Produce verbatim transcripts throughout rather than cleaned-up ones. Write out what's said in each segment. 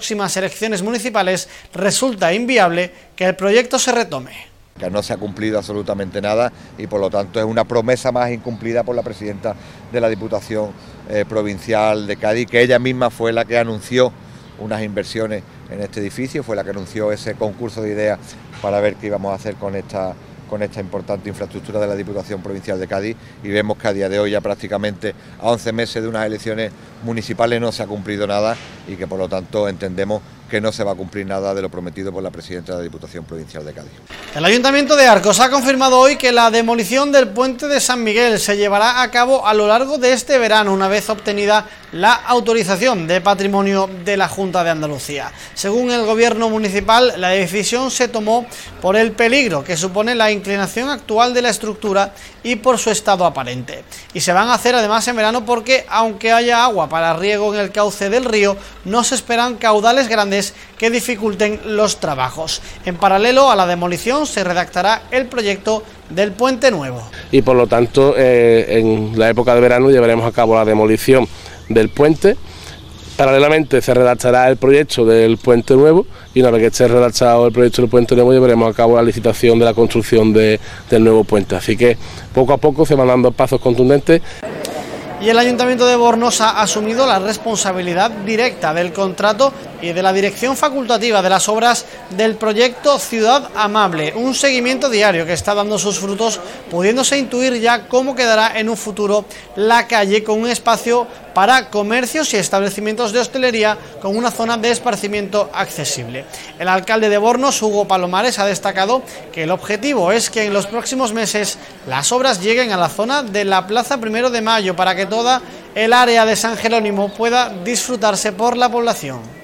próximas elecciones municipales, resulta inviable que el proyecto se retome. Que no se ha cumplido absolutamente nada y por lo tanto es una promesa más incumplida por la presidenta de la Diputación eh, Provincial de Cádiz, que ella misma fue la que anunció unas inversiones en este edificio, fue la que anunció ese concurso de ideas para ver qué íbamos a hacer con esta, con esta importante infraestructura de la Diputación Provincial de Cádiz, y vemos que a día de hoy, ya prácticamente a once meses de unas elecciones municipales, no se ha cumplido nada y que por lo tanto entendemos que no se va a cumplir nada de lo prometido por la presidenta de la Diputación Provincial de Cádiz. El Ayuntamiento de Arcos ha confirmado hoy que la demolición del puente de San Miguel se llevará a cabo a lo largo de este verano, una vez obtenida la autorización de patrimonio de la Junta de Andalucía. Según el Gobierno municipal, la decisión se tomó por el peligro que supone la inclinación actual de la estructura y por su estado aparente. Y se van a hacer además en verano porque, aunque haya agua para riego en el cauce del río, no se esperan caudales grandes que dificulten los trabajos. En paralelo a la demolición se redactará el proyecto del puente nuevo. Y por lo tanto, eh, en la época de verano llevaremos a cabo la demolición del puente. Paralelamente se redactará el proyecto del puente nuevo y una vez que esté redactado el proyecto del puente nuevo llevaremos a cabo la licitación de la construcción de, del nuevo puente. Así que poco a poco se van dando pasos contundentes. Y el Ayuntamiento de Bornos ha asumido la responsabilidad directa del contrato y de la dirección facultativa de las obras del proyecto Ciudad Amable, un seguimiento diario que está dando sus frutos, pudiéndose intuir ya cómo quedará en un futuro la calle, con un espacio para comercios y establecimientos de hostelería con una zona de esparcimiento accesible. El alcalde de Bornos, Hugo Palomares, ha destacado que el objetivo es que en los próximos meses las obras lleguen a la zona de la Plaza Primero de Mayo para que toda el área de San Jerónimo pueda disfrutarse por la población.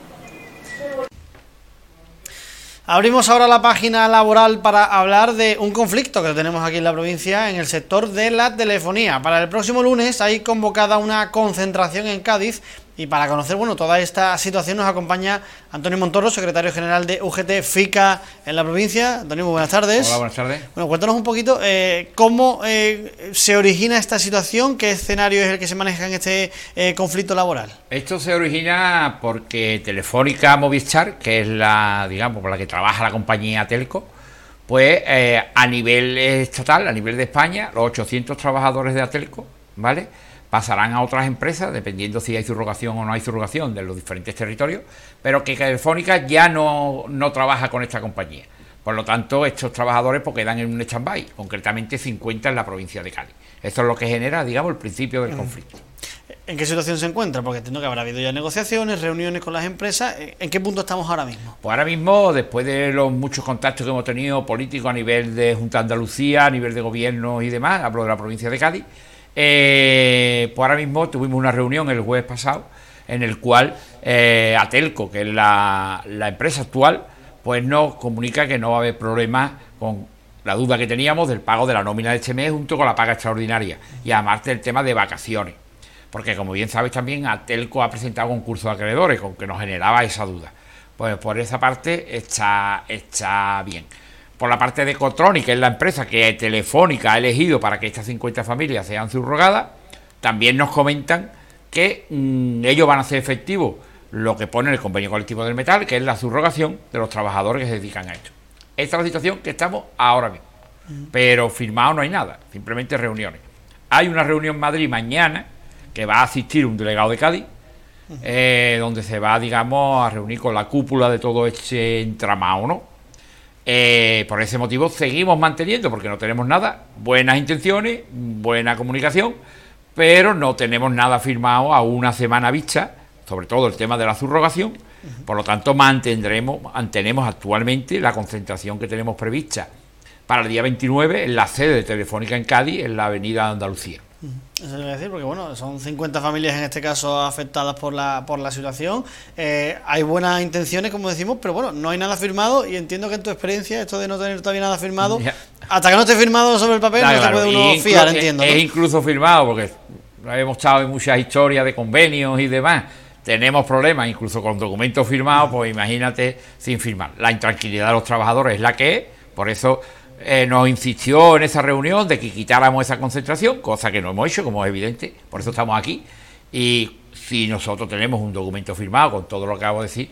Abrimos ahora la página laboral para hablar de un conflicto que tenemos aquí en la provincia en el sector de la telefonía. Para el próximo lunes hay convocada una concentración en Cádiz y para conocer bueno toda esta situación nos acompaña Antonio Montoro, secretario general de U G T FICA en la provincia. Antonio, muy buenas tardes. Hola, buenas tardes. Bueno, cuéntanos un poquito eh, cómo eh, se origina esta situación, qué escenario es el que se maneja en este eh, conflicto laboral. Esto se origina porque Telefónica Movistar, que es la, digamos, por la que trabaja la compañía Telco, pues eh, a nivel estatal, a nivel de España, los ochocientos trabajadores de Atelco, ¿vale?, pasarán a otras empresas, dependiendo si hay subrogación o no hay subrogación de los diferentes territorios, pero que Telefónica ya no, no trabaja con esta compañía. Por lo tanto, estos trabajadores pues, quedan en un stand-by, concretamente cincuenta en la provincia de Cádiz. Esto es lo que genera, digamos, el principio del conflicto. ¿En qué situación se encuentra? Porque entiendo que habrá habido ya negociaciones, reuniones con las empresas. ¿En qué punto estamos ahora mismo? Pues ahora mismo, después de los muchos contactos que hemos tenido políticos a nivel de Junta de Andalucía, a nivel de gobierno y demás, hablo de la provincia de Cádiz, Eh, pues ahora mismo tuvimos una reunión el jueves pasado en el cual eh, Atelco, que es la, la empresa actual, pues nos comunica que no va a haber problemas con la duda que teníamos del pago de la nómina de este mes junto con la paga extraordinaria y además del tema de vacaciones, porque como bien sabes también Atelco ha presentado concurso de acreedores con que nos generaba esa duda. Pues por esa parte está, está bien. Por la parte de Ecotronic, que es la empresa que Telefónica ha elegido para que estas cincuenta familias sean subrogadas, también nos comentan que mmm, ellos van a hacer efectivo lo que pone el convenio colectivo del metal, que es la subrogación de los trabajadores que se dedican a esto. Esta es la situación que estamos ahora mismo, pero firmado no hay nada, simplemente reuniones. Hay una reunión en Madrid mañana que va a asistir un delegado de Cádiz, eh, donde se va, digamos, a reunir con la cúpula de todo este entramado, ¿no? Eh, por ese motivo seguimos manteniendo, porque no tenemos nada, buenas intenciones, buena comunicación, pero no tenemos nada firmado a una semana vista, sobre todo el tema de la subrogación. Por lo tanto mantendremos, mantenemos actualmente la concentración que tenemos prevista para el día veintinueve en la sede de Telefónica en Cádiz, en la avenida Andalucía. Eso le voy a decir, porque bueno, son cincuenta familias en este caso afectadas por la por la situación. Eh, hay buenas intenciones, como decimos, pero bueno, no hay nada firmado y entiendo que en tu experiencia esto de no tener todavía nada firmado, ya, hasta que no esté firmado sobre el papel, claro, no se puede uno fiar, entiendo, ¿no? Es incluso firmado, porque hemos estado en muchas historias de convenios y demás. Tenemos problemas incluso con documentos firmados, pues imagínate sin firmar. La intranquilidad de los trabajadores es la que es, por eso Eh, nos insistió en esa reunión de que quitáramos esa concentración, cosa que no hemos hecho, como es evidente, por eso estamos aquí. Y si nosotros tenemos un documento firmado con todo lo que acabo de decir,